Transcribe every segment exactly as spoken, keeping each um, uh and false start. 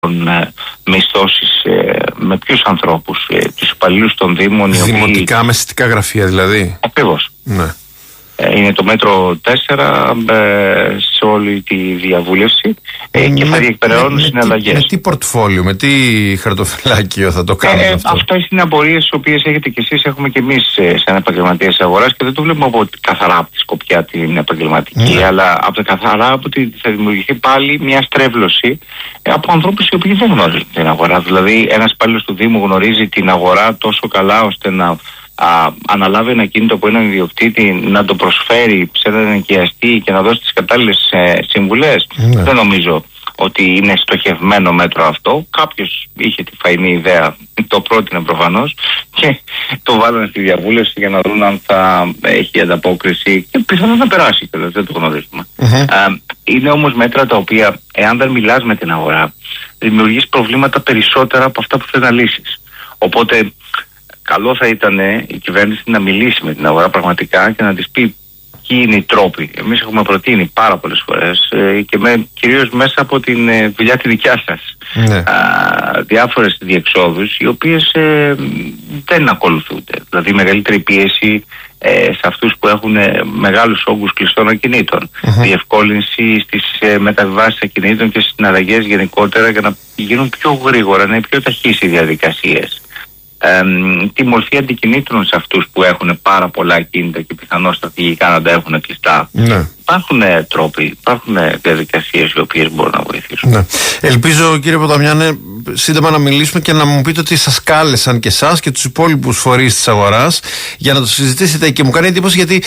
μισθώσεις ε, με ποιους ανθρώπους, ε, τους υπαλλήλους των Δήμων. Δημοτικά οποίοι... μεσητικά γραφεία δηλαδή. Ακριβώς. Ναι. Ε, είναι το μέτρο τέσσερα ε, σε όλη τη διαβούλευση ε, και θα διεκπεραιώνουν συναλλαγές. Με, με τι πορτφόλιο, με τι χαρτοφυλάκιο θα το κάνουμε ε, αυτό? Αυτές είναι απορίες τις οποίες έχετε κι εσείς, έχουμε κι εμείς ε, σαν επαγγελματίες αγοράς και δεν το βλέπουμε από, καθαρά από τη σκοπιά την επαγγελματική, mm. αλλά από τα καθαρά από ότι θα δημιουργηθεί πάλι μια στρέβλωση ε, από ανθρώπους οι οποίοι δεν γνωρίζουν την αγορά. Δηλαδή ένας υπάλληλος του Δήμου γνωρίζει την αγορά τόσο καλά ώστε να Α, αναλάβει ένα κίνητο από έναν ιδιοκτήτη, να το προσφέρει σε έναν ενοικιαστή και να δώσει τις κατάλληλες ε, συμβουλές. Ναι. Δεν νομίζω ότι είναι στοχευμένο μέτρο αυτό. Κάποιος είχε τη φαϊνή ιδέα, το πρότεινε προφανώς και το βάλανε στη διαβούλευση για να δουν αν θα έχει ανταπόκριση και πιθανόν να περάσει, δεν το γνωρίζουμε. Mm-hmm. Α, είναι όμως μέτρα τα οποία, εάν δεν μιλάς με την αγορά, δημιουργείς προβλήματα περισσότερα από αυτά που θες να λύσεις. Οπότε καλό θα ήταν η κυβέρνηση να μιλήσει με την αγορά πραγματικά και να της πει ποιοι είναι οι τρόποι. Εμείς έχουμε προτείνει πάρα πολλές φορές ε, και με, κυρίως μέσα από την ε, δουλειά τη δικιά σας ναι. α, διάφορες διεξόδους οι οποίες ε, δεν ακολουθούνται. Δηλαδή μεγαλύτερη πίεση ε, σε αυτούς που έχουν ε, μεγάλους όγκους κλειστών ακινήτων. Mm-hmm. Διευκόλυνση στις ε, μεταβιβάσεις ακινήτων και στις συναλλαγές γενικότερα για να γίνουν πιο γρήγορα, να είναι πιο ταχύς οι διαδικασίες. Ε, τη μορφή αντικινήτρων σε αυτούς που έχουν πάρα πολλά ακίνητα και πιθανώς στρατηγικά να τα έχουν κλειστά. Ναι. Υπάρχουν ε, τρόποι, υπάρχουν ε, διαδικασίες οι οποίες μπορούν να βοηθήσουν. Ναι. Ελπίζω, κύριε Ποταμιάνε, σύντομα να μιλήσουμε και να μου πείτε ότι σας κάλεσαν και εσάς και τους υπόλοιπους φορείς της αγοράς για να το συζητήσετε. Και μου κάνει εντύπωση γιατί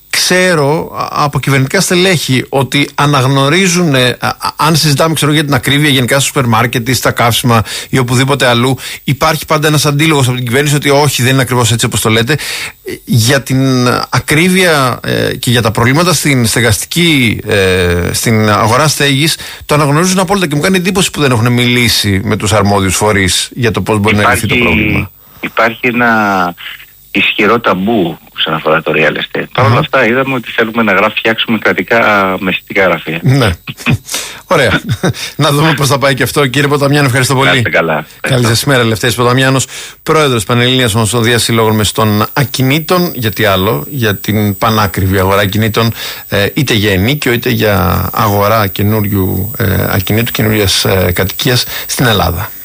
ξέρω από κυβερνητικά στελέχη ότι αναγνωρίζουν, ε, αν συζητάμε ξέρω, για την ακρίβεια γενικά στο σούπερ μάρκετ ή στα καύσιμα ή οπουδήποτε αλλού, υπάρχει πάντα ένας αντίλογος από την κυβέρνηση ότι όχι, δεν είναι ακριβώς έτσι όπως το λέτε. Για την ακρίβεια ε, και για τα προβλήματα στην στεγαστική, ε, στην αγορά στέγης, το αναγνωρίζουν απόλυτα και μου κάνει εντύπωση που δεν έχουν μιλήσει με τους αρμόδιους φορείς για το πώς μπορεί υπάρχει, να λυθεί το πρόβλημα. Υπάρχει ένα ισχυρό ταμπού όσον αφορά το real estate. Παρ' όλα αυτά είδαμε ότι θέλουμε να γράφει, φτιάξουμε κρατικά μεσητικά γραφεία. Ναι. Ωραία. Να δούμε πώς θα πάει και αυτό. Κύριε Ποταμιάνο, ευχαριστώ πολύ. Είστε καλά. Καλή σας μέρα. Λευτέρης Ποταμιάνος, πρόεδρος Πανελλήνιας Ομοσπονδίας Συλλόγων Μεσητών Ακινήτων. Γιατί άλλο, για την πανάκριβη αγορά ακινήτων, ε, είτε για ενίκιο είτε για αγορά καινούριου ε, ακινήτου, καινούριας ε, κατοικίας στην Ελλάδα.